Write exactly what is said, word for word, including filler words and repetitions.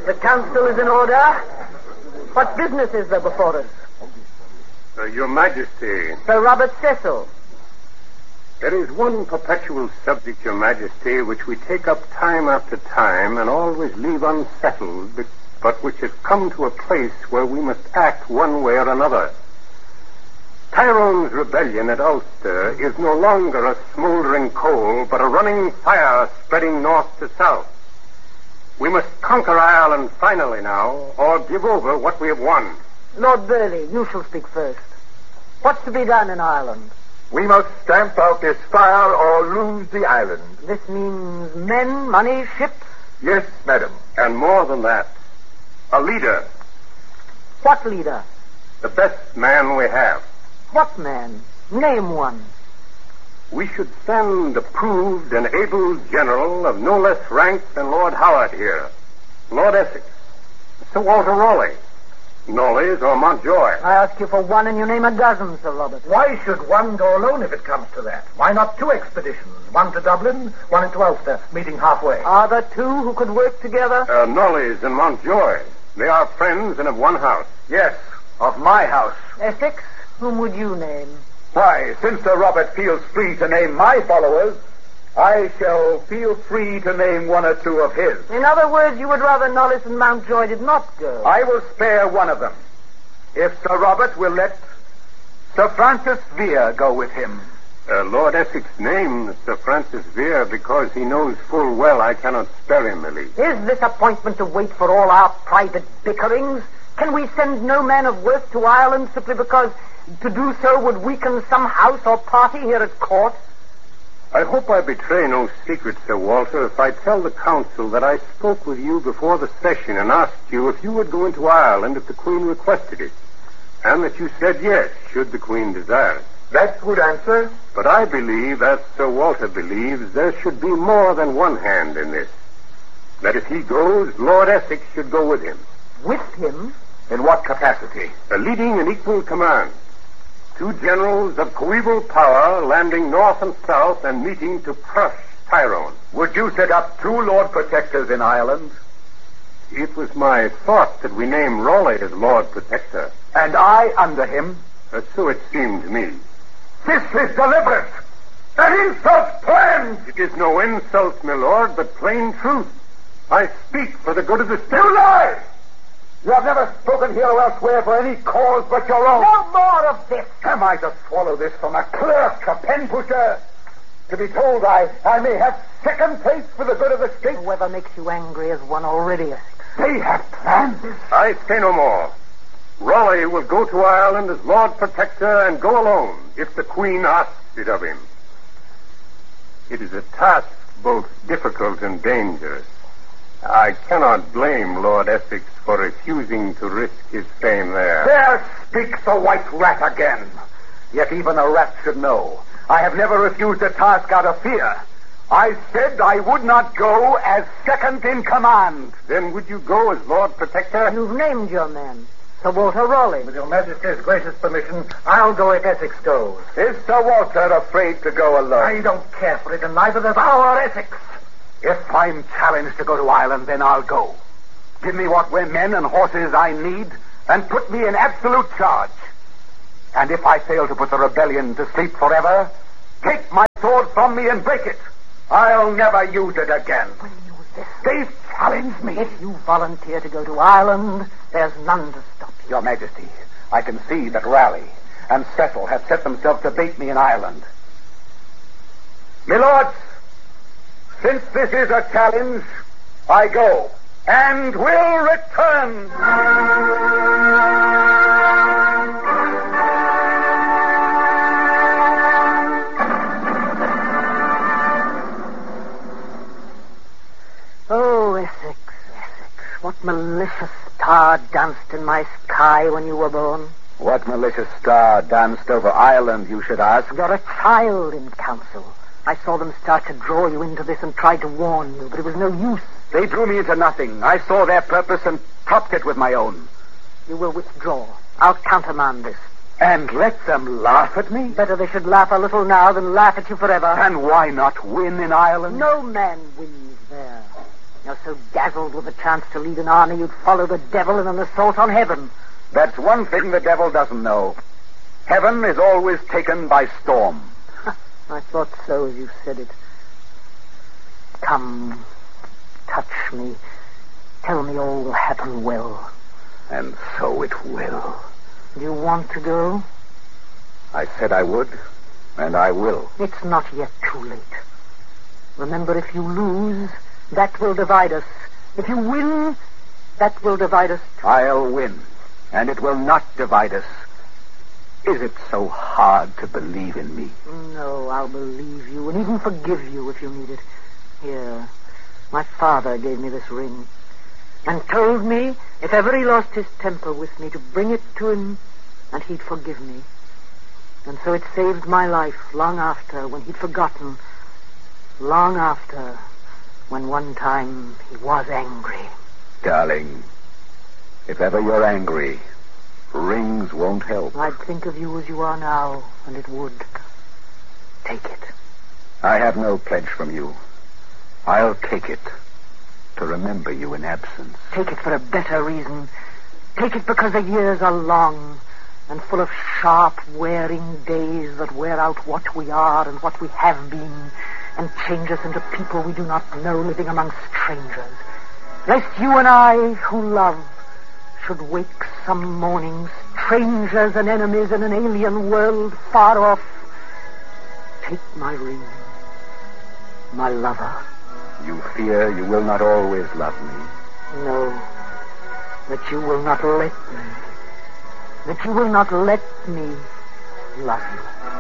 The council is in order. What business is there before us? Uh, Your Majesty. Sir Robert Cecil. There is one perpetual subject, Your Majesty, which we take up time after time and always leave unsettled, but which has come to a place where we must act one way or another. Tyrone's rebellion at Ulster is no longer a smoldering coal, but a running fire spreading north to south. We must conquer Ireland finally now, or give over what we have won. Lord Burleigh, you shall speak first. What's to be done in Ireland? We must stamp out this fire or lose the island. This means men, money, ships? Yes, madam. And more than that, a leader. What leader? The best man we have. What man? Name one. We should send a proved and able general of no less rank than Lord Howard here. Lord Essex. Sir Walter Raleigh. Knollys or Mountjoy. I ask you for one and you name a dozen, Sir Robert. Why should one go alone if it comes to that? Why not two expeditions? One to Dublin, one into Ulster, meeting halfway. Are there two who could work together? Uh, Knollys and Mountjoy. They are friends and of one house. Yes, of my house. Essex, whom would you name? Why, since Sir Robert feels free to name my followers, I shall feel free to name one or two of his. In other words, you would rather Knollys and Mountjoy did not go. I will spare one of them, if Sir Robert will let Sir Francis Vere go with him. Uh, Lord Essex names Sir Francis Vere because he knows full well I cannot spare him, Millie. Is this appointment to wait for all our private bickerings? Can we send no man of worth to Ireland simply because to do so would weaken some house or party here at court? I hope I betray no secret, Sir Walter, if I tell the council that I spoke with you before the session and asked you if you would go into Ireland if the Queen requested it, and that you said yes, should the Queen desire it. That would answer. But I believe, as Sir Walter believes, there should be more than one hand in this. That if he goes, Lord Essex should go with him. With him? In what capacity? A leading an equal command. Two generals of coeval power landing north and south and meeting to crush Tyrone. Would you set up two Lord Protectors in Ireland? It was my thought that we name Raleigh as Lord Protector. And I under him? Uh, so it seemed to me. This is deliberate! An insult planned! It is no insult, my lord, but plain truth. I speak for the good of the state. You lie! You have never spoken here or elsewhere for any cause but your own. No more of this. Am I to swallow this from a clerk, a pen pusher? To be told I, I may have second place for the good of the state? Whoever makes you angry is one already, Essex. They have planned this. I say no more. Raleigh will go to Ireland as Lord Protector and go alone if the Queen asks it of him. It is a task both difficult and dangerous. I cannot blame Lord Essex for refusing to risk his fame there. There speaks the white rat again. Yet even a rat should know. I have never refused a task out of fear. I said I would not go as second in command. Then would you go as Lord Protector? You've named your man. Sir Walter Raleigh. With your Majesty's gracious permission, I'll go if Essex goes. Is Sir Walter afraid to go alone? I don't care for it, and neither does our Essex. If I'm challenged to go to Ireland, then I'll go. Give me what men and horses I need, and put me in absolute charge. And if I fail to put the rebellion to sleep forever, take my sword from me and break it. I'll never use it again. Will you listen? They've challenged me. If you volunteer to go to Ireland, there's none to stop you. Your Majesty, I can see that Raleigh and Cecil have set themselves to bait me in Ireland. My lords, since this is a challenge, I go, and will return. Oh, Essex, Essex, what malicious star danced in my sky when you were born? What malicious star danced over Ireland, you should ask? You're a child in council. I saw them start to draw you into this and tried to warn you, but it was no use. They drew me into nothing. I saw their purpose and topped it with my own. You will withdraw. I'll countermand this. And let them laugh at me? Better they should laugh a little now than laugh at you forever. And why not win in Ireland? No man wins there. You're so dazzled with the chance to lead an army, you'd follow the devil in an assault on heaven. That's one thing the devil doesn't know. Heaven is always taken by storm. I thought so as you said it. Come, touch me. Tell me all will happen well. And so it will. Do you want to go? I said I would, and I will. It's not yet too late. Remember, if you lose, that will divide us. If you win, that will divide us too. I'll win, and it will not divide us. Is it so hard to believe in me? No, I'll believe you, and even forgive you if you need it. Here, my father gave me this ring, and told me if ever he lost his temper with me, to bring it to him, and he'd forgive me. And so it saved my life long after, when he'd forgotten. Long after, when one time he was angry. Darling, if ever you're angry, rings won't help. I'd think of you as you are now, and it would. Take it. I have no pledge from you. I'll take it to remember you in absence. Take it for a better reason. Take it because the years are long and full of sharp, wearing days that wear out what we are and what we have been and change us into people we do not know living among strangers. Lest you and I, who love, should wake some morning strangers and enemies in an alien world far off. Take my ring, my lover. You fear you will not always love me. No, that you will not let me. That you will not let me love you.